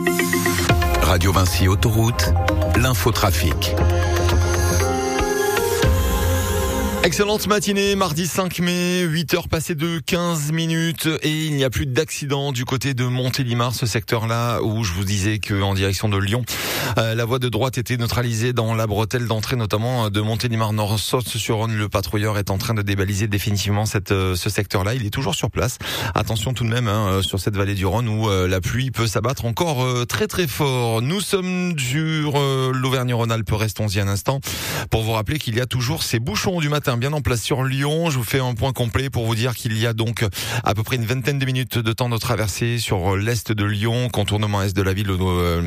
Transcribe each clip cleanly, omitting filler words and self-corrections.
Radio Vinci Autoroute, l'infotrafic. Excellente matinée, mardi 5 mai, 8h passées de 15 minutes et il n'y a plus d'accident du côté de Montélimar, ce secteur-là où je vous disais qu'en direction de Lyon, la voie de droite était neutralisée dans la bretelle d'entrée notamment de Montélimar Nord Saône-sur-Rhône. Le patrouilleur est en train de débaliser définitivement ce secteur-là. Il est toujours sur place. Attention tout de même sur cette vallée du Rhône où la pluie peut s'abattre encore très très fort. Nous sommes sur l'Auvergne-Rhône-Alpes, restons-y un instant pour vous rappeler qu'il y a toujours ces bouchons du matin bien en place sur Lyon. Je vous fais un point complet pour vous dire qu'il y a donc à peu près une vingtaine de minutes de temps de traversée sur l'est de Lyon, contournement est de la ville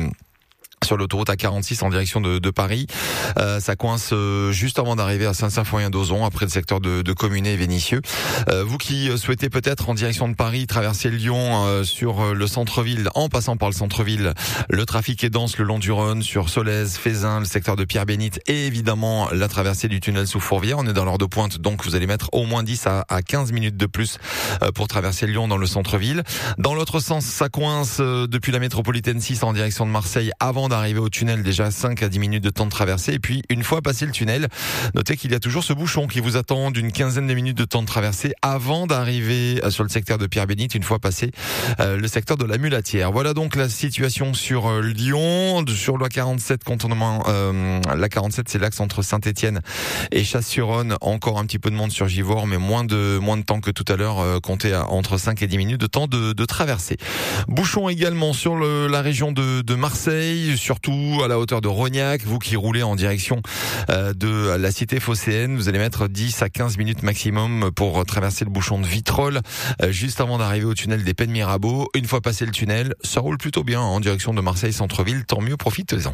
sur l'autoroute A46 en direction de Paris. Ça coince juste avant d'arriver à Saint-Symphorien-d'Ozon, après le secteur de Communé et Vénissieux. Vous qui souhaitez peut-être en direction de Paris traverser Lyon sur le centre-ville, en passant par le centre-ville, le trafic est dense le long du Rhône, sur Solèze, Fézin, le secteur de Pierre-Bénite et évidemment la traversée du tunnel sous Fourvière. On est dans l'heure de pointe, donc vous allez mettre au moins 10 à 15 minutes de plus pour traverser Lyon dans le centre-ville. Dans l'autre sens, ça coince depuis la métropolitaine 6 en direction de Marseille avant d'arriver au tunnel, déjà 5 à 10 minutes de temps de traversée. Et puis, une fois passé le tunnel, notez qu'il y a toujours ce bouchon qui vous attend d'une quinzaine de minutes de temps de traversée avant d'arriver sur le secteur de Pierre-Bénite, une fois passé le secteur de la Mulatière. Voilà donc la situation sur Lyon. Sur la 47, contournement, la 47, c'est l'axe entre Saint-Étienne et Chasse-sur-Rhône. Encore un petit peu de monde sur Givors, mais moins de temps que tout à l'heure, comptez entre 5 et 10 minutes de temps de traversée. Bouchon également sur la région de Marseille, surtout à la hauteur de Rognac. Vous qui roulez en direction de la cité phocéenne, vous allez mettre 10 à 15 minutes maximum pour traverser le bouchon de Vitrolles, juste avant d'arriver au tunnel des Pennes Mirabeau. Une fois passé le tunnel, ça roule plutôt bien en direction de Marseille centre-ville, tant mieux, profitez-en.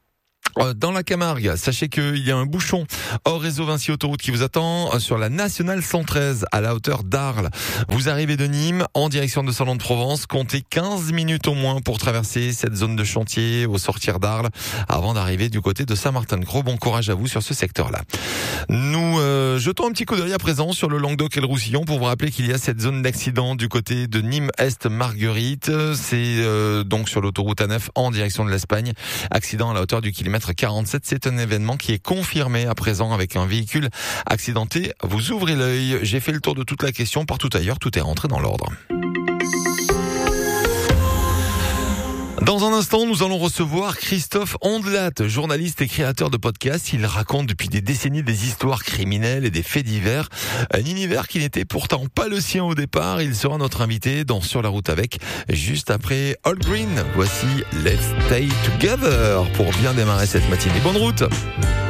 Dans la Camargue, sachez qu'il y a un bouchon hors réseau Vinci Autoroute qui vous attend sur la nationale 113 à la hauteur d'Arles. Vous arrivez de Nîmes en direction de Salon-de-Provence, comptez 15 minutes au moins pour traverser cette zone de chantier au sortir d'Arles avant d'arriver du côté de Saint-Martin. Gros bon courage à vous sur ce secteur-là. Nous jetons un petit coup d'œil à présent sur le Languedoc et le Roussillon pour vous rappeler qu'il y a cette zone d'accident du côté de Nîmes-Est-Marguerite. C'est donc sur l'autoroute A9 en direction de l'Espagne. Accident à la hauteur du kilomètre 47, c'est un événement qui est confirmé à présent avec un véhicule accidenté. Vous ouvrez l'œil, j'ai fait le tour de toute la question, partout ailleurs, tout est rentré dans l'ordre. Dans un instant, nous allons recevoir Christophe Ondelat, journaliste et créateur de podcasts. Il raconte depuis des décennies des histoires criminelles et des faits divers. Un univers qui n'était pourtant pas le sien au départ. Il sera notre invité dans Sur la route avec, juste après All Green. Voici Let's Stay Together pour bien démarrer cette matinée. Bonne route!